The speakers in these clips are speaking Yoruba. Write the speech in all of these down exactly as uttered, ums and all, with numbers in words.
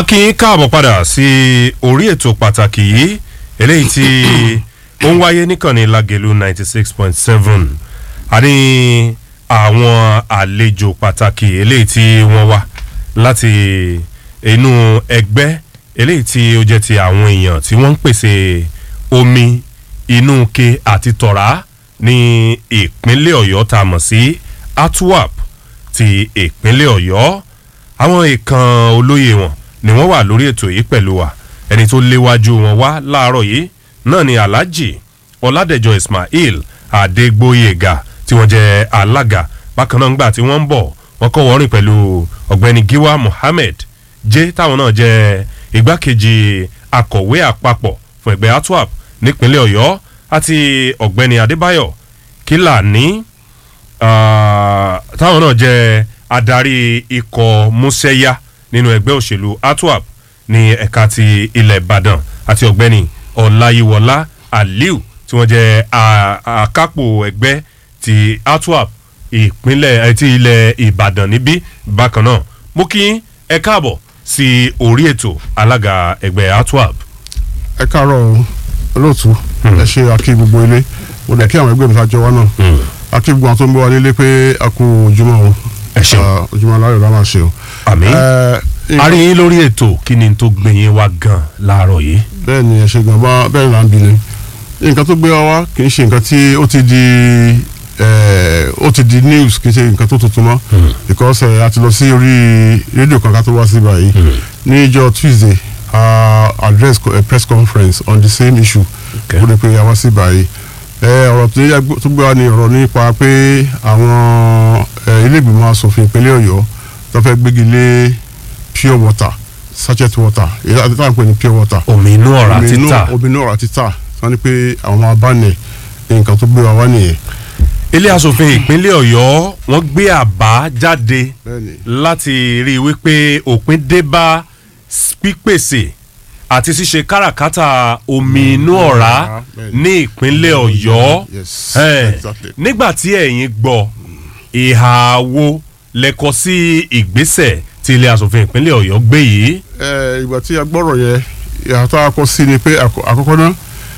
a kí yín káàbọ̀ padà sí orí ètò pàtàkì yìí eléyìí tí ó ń wáyé níkànnì Lágelú ninety six point seven a ní àwọn àlejò pàtàkì eléyìí tí wọ́n wá láti inú ẹgbẹ́ eléyìí tí ó jẹ́ ti àwọn èèyàn tí wọ́n ń pèsè omi inú ke àti tọ̀rá ní ìpínlẹ̀ Ọ̀yọ́ tá a mọ̀ sí ATWAP ti ìpínlẹ̀ Ọ̀yọ́ àwọn ìkan olóyè wọn ni wọ́n wà lórí ètò yìí pẹ̀lú wa ẹni tó léwájú wọn wá láàárọ̀ yìí náà ni Alhaji Ọládẹ̀jọ Ismail Adégbóyèga tí wọ́n jẹ́ alága bákan náà ńgbà tí wọ́n ń bọ̀ wọ́n kọ́ wọ́n rìn pẹ̀lú ọ̀gbẹ́ni Giwa Mohammed jẹ́ táwọn náà jẹ́ igbákejì akọ̀wé àpapọ̀ fún ẹgbẹ́ ATWAP nípínlẹ̀ Ọ̀yọ́ àti ọ̀gbẹ́ni Adébáyọ̀ Kílàní uh, táwọn náà jẹ́ adarí ikọ̀ Músẹ́yá nínú ẹgbẹ́ òṣèlú ATWAP ní ẹ̀ka ti ilẹ̀ Ìbàdàn àti ọ̀gbẹ́ni Ọláyíwọlá Aliu tí wọ́n jẹ́ àkápò ẹgbẹ́ ti ATWAP ìpínlẹ̀ ti ilẹ̀ Ìbàdàn níbí bákan náà mo kí ẹ káàbọ̀ sí orí ètò alága ẹgbẹ́ ATWAP. ẹ káàárọ̀ olóòtú ẹ ṣe akí gbogbo ilé mo dẹ̀ kí àwọn ẹgbẹ́ mi sájọ wá náà akí gbogbo àwọn tó ń bọ̀ wá nílé pé a kú ojúmọ́ o ẹ ṣeun ojúmọ́ aláyọ̀ la máa ṣe o. àmín a rí yín lórí ètò kí ni tó gbé yín wá gan láàárọ̀ yìí. bẹ́ẹ̀ ni ẹ ṣe gan bá bẹ́ẹ̀ là ń bi ni nǹkan tó gbé wa wá kì í ṣe nǹkan tí ó ti di ó ti di news kì í ṣe nǹkan tó tuntun mọ́ because a ti lọ sí orí rédíò kan ká tó wá sí báyìí ní ìjọ Tuesday uh, address a press conference on the same issue ó lè pe àwa sí báyìí ọ̀rọ̀ tó gbé wa ní ọ̀rọ̀ nípa pé àwọn ilé ìgbìmọ̀ asòfin ìpínlẹ̀ Ọ̀yọ́ tó fẹ́ gbégi lé pure water sachet water èyí àti táwọn pè ní pure water omi inú ọ̀rá títà omi inú ọ̀rá títà wọ́n ní pé àwọn máa bá nẹ̀ nǹkan tó gbé wa wá nìyẹn. ilé asòfin ìpínlẹ̀ Ọ̀yọ́ wọ́n gbé àbá jáde láti rí i wípé òpin dé bá pípèsè àti ṣíṣe káràkátà omi inú ọ̀rá ní ìpínlẹ̀ Ọ̀yọ́ nígbà tí ẹ̀yin gbọ́ ìhà wo lẹ́kọ sí ìgbésẹ̀ tí ilé asòfin ìpínlẹ̀ Ọ̀yọ́ gbé yìí. ìgbà tí a gbọ́rọ̀ yẹn ìhà tó a kọ sí ni pé àkọ́kọ́ náà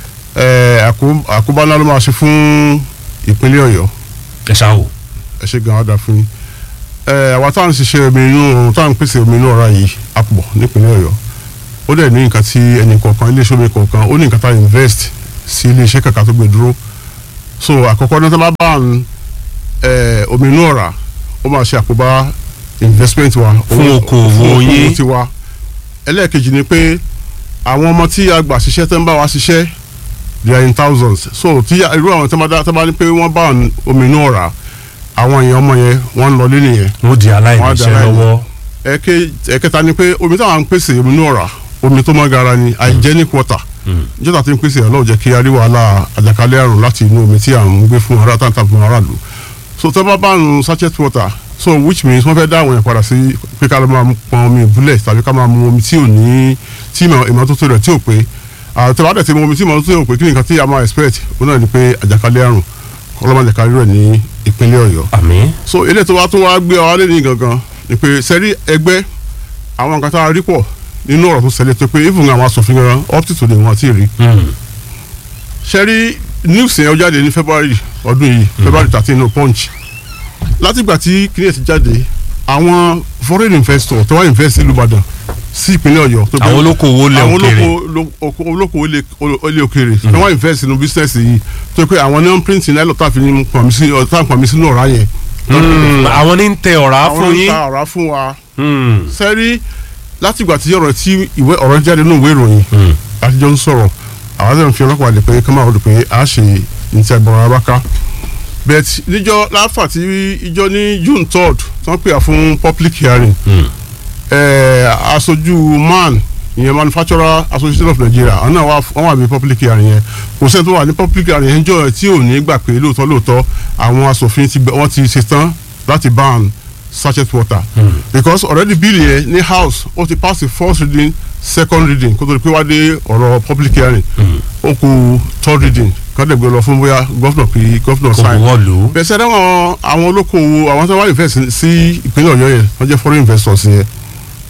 àkóbá ńlá ló máa ṣe fún ìpínlẹ̀ Ọ̀yọ́. ẹ ṣáà wò. ẹ ṣe gan ada fún yín. àwa táwọn ń ṣiṣẹ́ omi inú táwọn ń pèsè omi inú ọ̀rá yìí àpọ̀ nípínlẹ̀ Ọ̀yọ́ ó dẹ̀ ní nǹkan tí ẹnì kọ̀ọ̀kan iléeṣẹ́ omi kọ̀ọ̀kan ó ní nǹkan tá a invest sí iléeṣẹ́ kàkà tó gbé dúró. so àkọ́kọ́ náà tó bá bá omi inú ọ̀rá ó máa ṣe àkóbá investment wa fún okòwò yín fún tiwa. ẹlẹ́ẹ̀kejì ni pé àwọn ọmọ tí a gbà ṣiṣẹ́ tó ń bá wa ṣiṣẹ́ they are in thousands so tí irú àwọn tó bá tó bá ní pé wọ́n bá omi inú ọ̀rá àwọn èèyàn ọmọ yẹn wọ́n ń lọ lé nìyẹn. wọ́n di aláìníṣẹ́ lọ́wọ́. ẹ̀kẹta ni pé omi táwọn ń pèsè omi inú ọ̀rá omi tó mọ́ gara ni hygienic water ìjọba tí ń pèsè ẹ̀ lọ́wọ́ jẹ́ kí a rí wàhálà àjàkálẹ̀ àrùn láti inú omi tí à ń gbé fún ará táǹtà fún aráàlú so tó bá bá ń sachet water so which means wọ́n fẹ́ dá àwọn yẹn padà sí pé ká ló máa pọn omi ìbúlẹ̀ tàbí ká máa mu omi tí ò ní tí ìmọ́tótó rẹ̀ tí ò pé àtẹ̀wá dẹ̀ ti mu omi tí ìmọ́tótó rẹ̀ ò pé kí ni nǹkan tí a máa expect ó náà ni pé àjàkálẹ̀ àrùn ọlọ́mọ àjàkálẹ̀ rẹ̀ ní ìpínlẹ̀ Ọ̀yọ́. àmín. so eléyìí tó wá tó wá gbé wa lé ní gangan ni pé sẹ́rí ẹgbẹ́ àwọn nǹkan tá a rí pọ̀ nínú ọ̀rọ̀ tó ṣẹlẹ̀ tó pé even àwọn asòfin gan up to today wọn àti rí. sẹ́rí news yẹn ó jáde ní February ọdún yìí February thirteen no Punch látìgbà tí kìnìún ti jáde àwọn foreign investor tó wá invest ìlú Ìbàdàn sí ìpínlẹ̀ Ọ̀yọ́. àwọn olókoòwò lè òkèrè àwọn olókoòwò lè òkèrè tó wá invest nínú business yìí tó pé àwọn non print ní ẹlọ́tà fi ní pàmì sínú ọ̀rá yẹn. àwọn ní ń tẹ ọ̀rá fún yín. àwọn ní ń ta ọ̀rá fún wa. sẹ́rí látìgbà tí ọ̀rọ̀ tí ìwé ọ̀rọ̀ jáde nínú ìwé ìròyìn àtijọ́ ń sọ̀rọ̀ àwọn àti ìfihàn ọlọ́pàá lè pé kọ́má ọdún pé a ṣe ìtì àgbọ̀rọ̀ abáká bẹ́ẹ̀ níjọ́ láfà tí ìjọ ní June third tí wọ́n pè á fún public hearing aṣojú man ìyẹn manufacturer association of Nigeria àwọn náà wọ́n wà ní public hearing yẹn kò sẹ́ni tó wà ní public hearing yẹn jọ tí ò ní gbà pé lóòótọ́ lóòótọ́ àwọn aṣòfin wọ́n ti ṣetán láti ban sachet water mm. because already bill yẹn ní house ó ti pass the first reading second reading kó tó di pé wá dé ọ̀rọ̀ public hearing ó kù third reading kọ́dẹ̀ gbé lọ fún bóyá gọ́fìnà pé gọ́fìnà sign bẹ́ẹ̀ sẹ́dá àwọn àwọn olókoòwò àwọn tó wá invest sí ìpínlẹ̀ Ọ̀yọ́ yẹn wọ́n jẹ́ foreign investors yẹn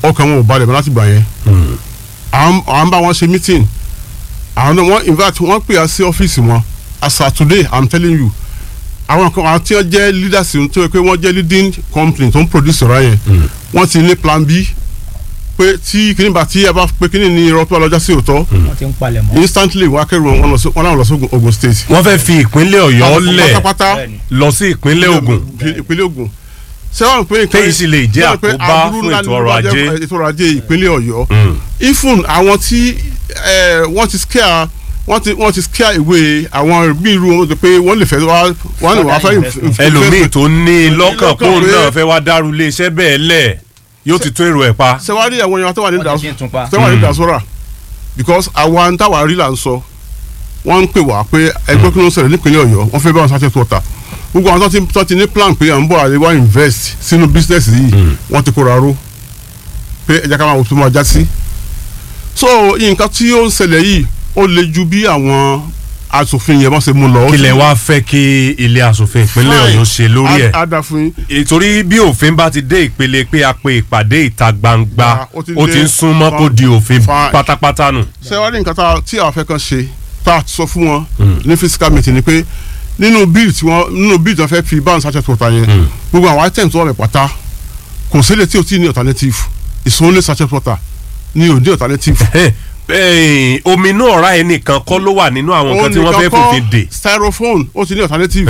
ọkàn wọn ò balẹ̀ mọ́ láti gbà yẹn à ń bá wọn ṣe meeting àwọn náà wọ́n in fact wọ́n pè á sí ọ́fíìsì wọn as of today I'm telling you àwọn kan àwọn tí wọ́n jẹ́ leaders tó yẹ pé wọ́n jẹ́ leading company tó ń produce ọ̀rá yẹn wọ́n ti ní plan B pé tí kìnìún bá tí ẹ bá pé kìnìún ní irọ́ tó wà lọ́jà sí òótọ́ instantly wọ́n akẹ́rù wọn wọn náà lọ sí Ògùn state. wọ́n fẹ́ fi ìpínlẹ̀ Ọ̀yọ́ lẹ̀ lọ sí ìpínlẹ̀ Ògùn. ìpínlẹ̀ Ògùn sẹ́wọ̀n pé téyì sì lè jẹ́ àkóbá fún ètò ọrọ̀ ajé ètò ọrọ̀ ajé ìpínlẹ̀ Ọ̀yọ́ ifun àwọn tí wọ́n ti scare wọ́n ti wọ́n ti scare ìwé àwọn bí irú wọn tó pé wọ́n lè fẹ́ wá wọ́n lè wá fẹ́. ẹlòmíì tó ní lọ́kàn pé òun náà fẹ́ wá dárú ilé iṣẹ́ bẹ́ẹ̀ lẹ̀ yóò ti tún èrò ẹ̀ pa. sẹ́wárí àwọn èèyàn tó wà ní diaspora because àwọn táwa rí là ń sọ wọ́n ń pè wá pé ẹgbẹ́ kí ló ń ṣẹlẹ̀ nípínlẹ̀ Ọ̀yọ́ wọ́n fẹ́ bá wọn sachet water gbogbo àwọn tó ti tó ti ní plan pé à ń bọ̀ àlè wá invest sínú business yìí wọ́n ti kóra ró pé ẹja ká máa wò tó máa já sí. so nǹkan tí ó ń ṣẹlẹ̀ yìí ó le ju bí àwọn asòfin yẹn wọ́n ṣe mú lọ. kílẹ̀ wá fẹ́ kí ilé asòfin ìpínlẹ̀ Ọ̀yọ́ ṣe lórí ẹ̀. á dá fún yín. ìtorí bí òfin bá ti dé ìpele pé a pe ìpàdé ìta gbangba ó ti ń súnmọ́ kó di òfin pátápátá nù. ṣé wàá ní nǹkan tí àwọn afẹ́ kan ṣe tá a sọ fún wọn ní fiscal meeting ni pé nínú bill tí wọn nínú bill tí wọn fẹ́ fi ban sachet water yẹn gbogbo àwọn items tó wà lẹ̀ pátá kò sílẹ̀ tí o ti ní alternative it's only sachet water ní òde alternative. omi náà ra ẹnìkan kọ́ ló wà nínú àwọn nǹkan tí wọ́n fẹ́ fòfin dè. styrofoam ó ti ní alternative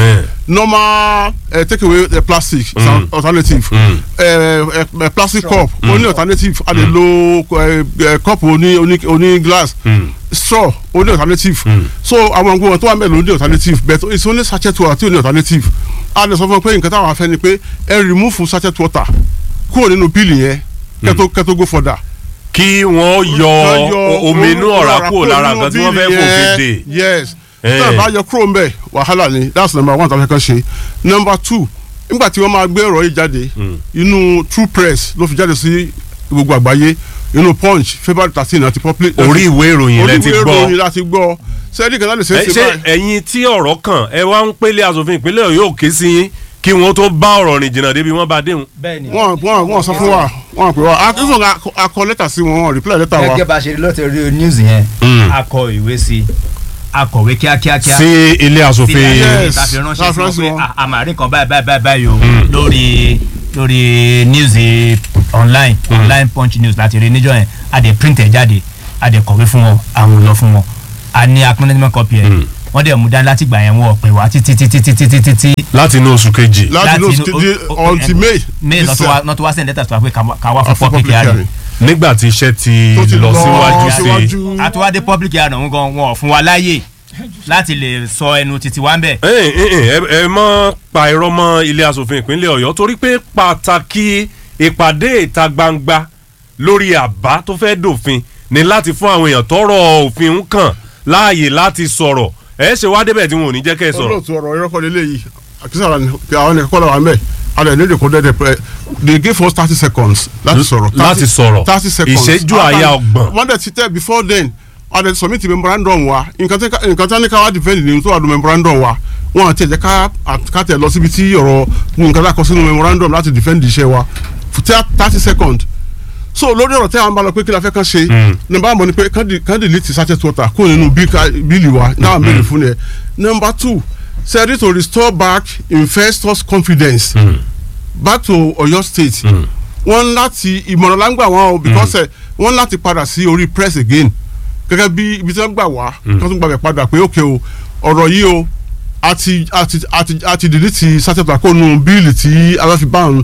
normal uh, take away uh, plastic mm. alternative mm. uh, uh, plastic cup ó mm. ní alternative a lè lo uh, cup oní oní oní glass. Mm. straw ó ní alternative mm. so àwọn nǹkan tó wà mẹ́rin ló ní alternative but it's only sachet water tí ó ní alternative a lè sọ fún ọ pé nǹkan táwọn afẹ́ ni pé ẹ remove sachet water kúrò nínú bíìlì yẹn kẹ́tó kẹ́tó go further. kí wọ́n yọ omi inú ọ̀rá kúrò lára nǹkan tí wọ́n fẹ́ fòfin dè. yes náà bá yọ kúrò mbẹ wàhálà ni that's number one tàbí kan ṣe number two nígbà tí wọ́n máa gbé ọ̀rọ̀ yìí jáde inú true press ló fi jáde sí gbogbo àgbáyé inú punch february thirteen àti public. orí ìwé ìròyìn lẹ ti gbọ́ orí ìwé ìròyìn láti gbọ́ sẹ́ẹ̀dì kan láti ṣe é ṣe báyìí. ṣé ẹ̀yin tí ọ̀rọ̀ kàn ẹ wá ń pélé asòfin ìpínlẹ̀ Ọ̀yọ́ òkè sí yín kí wọ́n tó bá ọ̀rọ̀ rìn jìnnà débi wọ́n bá déhùn. wọ́n wọ́n wọ́n sọ fún wa wọ́n pè wá akífọ̀n akọ lẹ́tà sí wọn wọ́n reply lẹ́tà wa. gẹ́gẹ́ bá a ṣe rí lọ́tẹ̀ rí news yẹn akọ ìwé sí akọ̀wé kíákíákíá sí ilé asòfin. yes tàfi ránṣẹ́ sí wọn pé àmàrin kan báyìí báyìí báyìí o lórí lórí news online online punch news láti rí níjọ́ yẹn a dẹ̀ print ẹ̀ jáde a dẹ̀ kọ̀wé fún wọn àwọn lọ fún wọn a ní acknowledgement copy ẹ̀ wọ́n dẹ̀ mú dání láti gbà yẹn wọ́n pè wá títí títí títí títí títí. láti inú oṣù kejì. láti inú oṣù kejì until may. may lọ́tọ́ wá send letter tó wá pé ká wá fún public hearing. nígbà tí iṣẹ́ ti lọ síwájú sí. àtiwádé public hearing òun gan wọn ò fún wa láàyè láti lè sọ ẹnu títí wá ń bẹ̀. ẹ ẹ mọ pa irọ́ mọ́ ilé asòfin ìpínlẹ̀ Ọ̀yọ́ torí pé pàtàkì ìpàdé ìta gbangba lórí àbá tó fẹ́ dòfin ni láti fún àwọn èèyàn tọ́rọ̀ òfin ń kàn láàyè láti sọ̀rọ̀ ẹ ṣe wá débẹ̀ tí wọn ò ní jẹ́ kẹ́ ẹ sọ̀rọ̀. olóòtú ọ̀rọ̀ irọ́ kọ́ lélẹ̀ yìí àkísàrà ni àwọn ẹ̀kọ́ lọ́wọ́ àmẹ́ alẹ́ ní ìdíkò dẹ́dẹ̀ pẹ́ they give us thirty seconds láti sọ̀rọ̀. láti sọ̀rọ̀ thirty seconds ìṣẹ́jú àyà ọgbọ̀n. wọ́n dẹ̀ ti tẹ́ before then alẹ́ submit memorandum wa nǹkan tí ní ká wá defend ní tó wà ní memorandum wa wọn àti ẹ̀jẹ̀ ká tẹ̀ lọ síbi tí ọ̀rọ̀ nǹkan tá a kọ sínú memorandum láti defend iṣẹ́ wa thirty seconds so lórí ọ̀rọ̀ tẹ́ àwọn bá lọ pé kí la fẹ́ kàn ṣe number one ni pé kàn delete sachet water kúrò nínú bíìlì wa náà mẹ́rin fún ẹ number two said to restore back investors confidence mm. back to Ọ̀yọ́ state wọ́n láti ìmọ̀ràn láǹgbà wọn o because wọ́n láti padà sí orí press again gẹ́gẹ́ bí ibi tí wọ́n gbà wá kí wọ́n tún gbà bẹ̀ padà pé ok o ọ̀rọ̀ yìí o àti àti àti àti delete sachet water kó nu bíìlì tí aláfi ban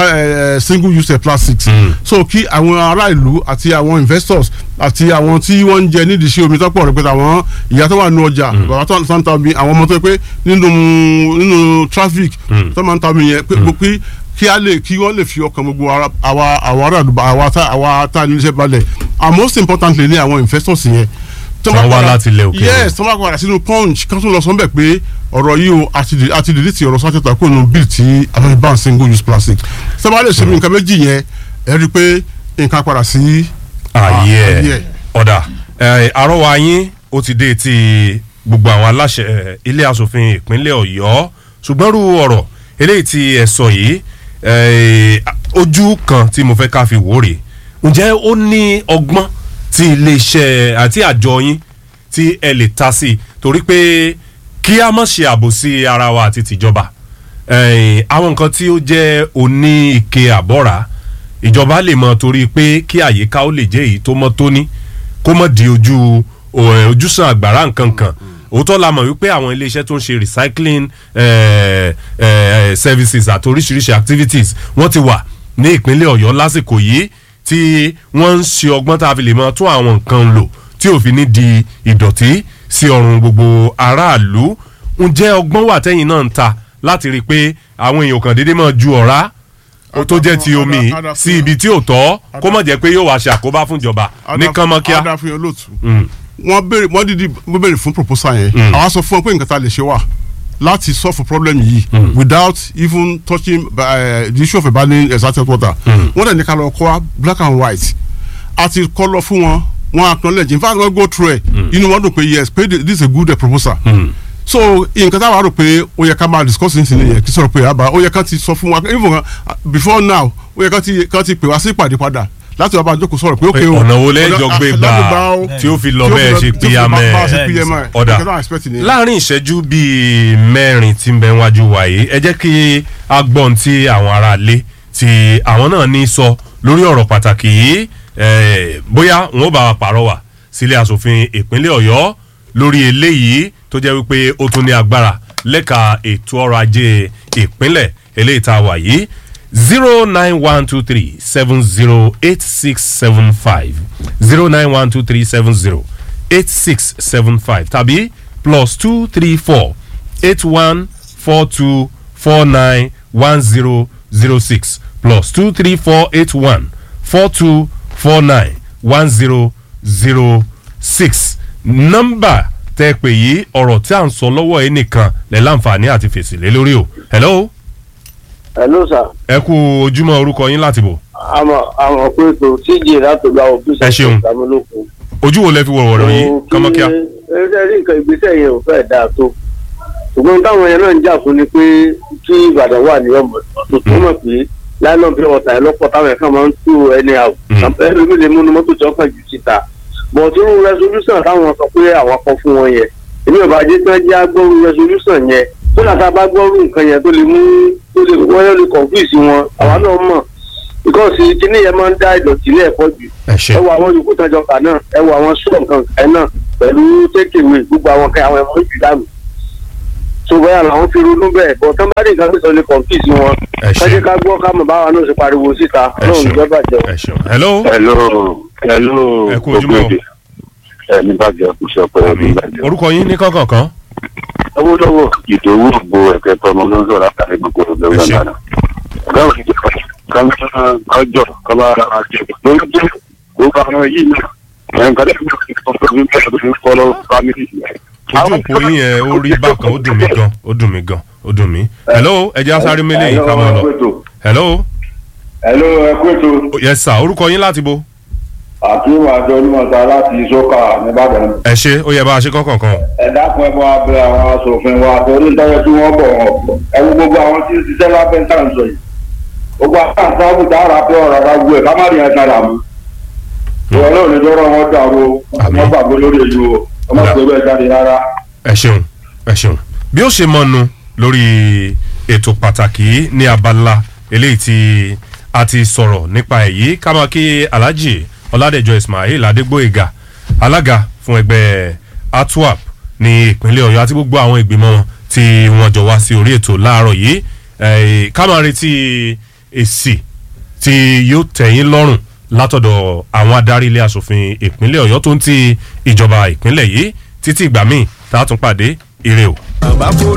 single use plastics mm. so kí àwọn ará ìlú àti àwọn investors àti àwọn tí wọ́n ń jẹ nídìí iṣẹ́ omi tọ́pọ̀ rẹ̀ pé àwọn ìyá tó wà nínú ọjà bàbá tó ń ta omi àwọn ọmọ tó pé nínú nínú traffic tó máa ń ta omi yẹn pé pé kí á lè kí wọ́n lè fi ọkàn gbogbo àwa àwa ará àdúgbò àwa tá àwa tá nílé iṣẹ́ balẹ̀ and most importantly ní àwọn investors yẹn wọ́n wá láti ilẹ̀ òkè. yes tó bá padà sínú punch kan tó lọ sọ́nbẹ̀ pé ọ̀rọ̀ yìí o àti delete ọ̀rọ̀ sachet water kó nu bill tí afẹ́fẹ́ ban single use plastic tó bá lè ṣe nǹkan méjì yẹn ẹ rí i pé nǹkan padà sí. ààyè ẹ ọ̀dà àrọ́wà yín ó ti dé ti gbogbo àwọn aláṣẹ ilé asòfin ìpínlẹ̀ Ọ̀yọ́ ṣùgbọ́n rú ọ̀rọ̀ eléyìí tí ẹ sọ yìí ojú kan tí mo fẹ́ ká fi wò rè ǹjẹ́ ó ní ọgbọ́n tí iléeṣẹ́ àti àjọ yín tí ẹ lè ta sí torí pé kí a má ṣe àbòsí ara wa àti tìjọba àwọn nǹkan tí ó jẹ́ oní ike àbọ̀rà ìjọba lè mọ torí pé kí àyíká ó lè jẹ́ èyí tó mọ́ tóní kó mọ̀ di ojú ojúsàn àgbàrá nǹkan kan òótọ́ la mọ̀ wípé àwọn iléeṣẹ́ tó ń ṣe recycling eh, eh, services àti oríṣiríṣi activities wọ́n ti wà ní ìpínlẹ̀ ọ̀yọ́ lásìkò yìí tí wọ́n ń ṣe ọgbọ́n tá a fi lè mọ tún àwọn nǹkan lò tí ò fi ní di ìdọ̀tí sí ọrùn gbogbo aráàlú ǹjẹ́ ọgbọ́n wà tẹ́yìn náà ń ta láti rí i pé àwọn èèyàn kan déédéé máa ju ọ̀rá tó jẹ́ ti omi sí ibi tí ò tọ́ kó má jẹ́ pé yóò wá ṣe àkóbá fún ìjọba ní kánmọ́kíá. adáfin olóòtú wọ́n béèrè wọ́n dídí wọ́n béèrè fún proposal yẹn àwọn sọ fún ọ pé nǹkan tá a lè ṣe wà láti solve problem yìí without even touching uh, the issue of abandoning extracted water wọ́n dẹ̀ ní ká lọ kọ́ black and white àti kọ́ lọ fún wọn wọ́n acknowledge in fact wọ́n go through ẹ̀ inú wọn dùn pé yes pé this is a good uh, proposal. Mm. so nǹkan tá a wà rò pé ó yẹ ká máa discuss ní sinmi yẹn kí sọ̀rọ̀ pé àbá ó yẹ ká ti sọ fún wa even before now ó yẹ ká ti ká ti pè wá sí ìpàdé padà láti wá bá a jókòó sọ̀rọ̀ pé ó kéwòn. ọ̀nà wo lẹ́jọ́ gbé gbà tí ó fi lọ bẹ́ẹ̀ ṣe píyàmẹ́ ọ̀dà láàrin ìṣẹ́jú bíi mẹ́rin tí ń bẹ wájú wa yìí ẹ jẹ́ kí a gbọ́n tí àwọn aráalé tí àwọn náà ní sọ lórí ọ̀rọ̀ pàtàkì yìí bóyá wọn ó bá wa pàrọwà sílé asòfin ìpínlẹ̀ ọ̀yọ́ lórí eléyìí tó jẹ́ wípé ó tún ní agbára lẹ́ka ètò ọrọ̀ ajé ìpínlẹ̀ eléyìí tá a wà yìí zero nine one two three seven zero eight six seven five zero nine one two three seven zero eight six seven five tàbí plus two three four eight one four two four nine one zero zero six plus two three four eight one four two four nine one zero zero six nọ́mbà tẹ́ pè yí ọ̀rọ̀ tí à ń sọ lọ́wọ́ ẹ nìkan lẹ́ láǹfààní àti fèsì lé lórí o. hello. hello sir. ẹ kú ojúmọ́ orúkọ yín láti bò. àmọ́ àmọ́ pé kò tíjì láti gba òfin ẹ ṣeun ojú wo lẹ fi wọ̀rọ̀ ọ̀rọ̀ yìí kọ́mọ́kíá. ẹ ẹ rí nǹkan ìgbésẹ̀ yẹn ò fẹ́ dáa tó ṣùgbọ́n táwọn yẹn náà ń jà fún ni pé kí ìbàdàn wà ní ọmọ tó tó mọ̀ pé láìlọ́n bí ọ̀tà ẹ̀ lọ́pọ̀ táwọn ẹ̀ka máa ń tú ẹni àwọ̀ ẹni lè múnú mọ́tò tí wọ́n kàn jù síta bọ̀ tí irú resolution táwọn sọ pé àwọn kan fún wọn yẹn èmi ò bá jẹ́ pé jẹ́ agbọ́rú resolution yẹn tó dàtà bá gbọ́rú nǹkan yẹn tó lè mú tó lè wọ́n yẹn lè confuse wọn àwa náà mọ̀ because kíní yẹn máa ń dá ìdọ̀tí lẹ́ẹ̀kọ́ jù ẹ wo àwọn yòókù tán jọkà náà ẹ wo àwọn sùn nǹkan ẹ náà pẹ̀lú tékèwé gbogbo àwọn kan àwọn ẹ̀mọ́ ìjù dànù so bóyá làwọn fi ronú bẹ́ẹ̀ bọ̀ tán bá dé nǹkan tó lè confuse wọn kájé ká gbọ́ ká mọ̀ báwa náà ṣe pariwo síta náà ń jẹ́ bàjẹ́. hello. hello hello ẹ kú ojúmọ́ ẹ ní bàjẹ́ kò sọ pé ẹ ní bàjẹ́. orúkọ yín ní kọ̀ọ̀kan kan. lọ́wọ́lọ́wọ́ ìdòwú ògbó ẹ̀kẹ́ tọmọ ló ń sọ̀rọ̀ àtàrí gbogbo ọ̀gbẹ́ wọn náà. káwọn ìjọba kọjọ kọba àti lórí jẹ gbogbo àwọn yìí náà ẹnìkan lẹ́yìn tó ti kọ́ fún mi bẹ́ẹ̀ ló ń fọ́lọ́ fámìlì yẹn. ojú òpó yín yẹn ó rí bákan ó dùn mí gan ó dùn mí gan ó dùn mí. hello ẹ jẹ́ asáré mélé yìí ká máa lọ. hello. hello ẹ kú ètò. yes sir orúkọ yín láti bo. àtúwò àjọ onímọ̀ta láti sọ́kà nìbàdàn. ẹ ṣe ó yẹ bá a ṣe kọ́kàn kan. ẹ dákun ẹ bọ́ abẹ àwọn aṣòfin wa torí ìdájọ́ tí wọ́n bọ̀ wọ́n ẹ wo gbogbo àwọn tí ń ṣiṣẹ́ lábẹ́ tá à ń sọ yìí. gbogbo àwọn àtàwọn tá a rà pé ọ̀rọ̀ ara gbé ká má rí ẹ̀ sára mu. ìwọ náà lè dọ́rọ̀ wọn dàrú wọn gbàgbé lórí èyí o wọn má gbé bẹ́ẹ̀ jáde rárá. ẹ ṣeun ẹ ṣeun bí ó ṣe mọ́nu lórí ètò pàtàkì ní abala eléyìí tí a ti sọ̀rọ̀ nípa èyí ká máa kí alhaji ọládẹjọ ismail adégbòyega alága fún ẹgbẹ́ atwap ní ìpínlẹ̀ ọ̀yọ́ àti gbogbo àwọn ìgbìmọ̀ wọn tí wọ́n jọ wá sí orí ètò láàárọ̀ yìí ká máa retí èsì tí yóò tẹ̀yìn lọ́rùn látọ̀dọ̀ àwọn adarí ilé asòfin ìpínlẹ̀ ọ̀yọ́ tó ń ti ìjọba ìpínlẹ̀ yìí títí ìgbà míì tá a tún pàdé ire o.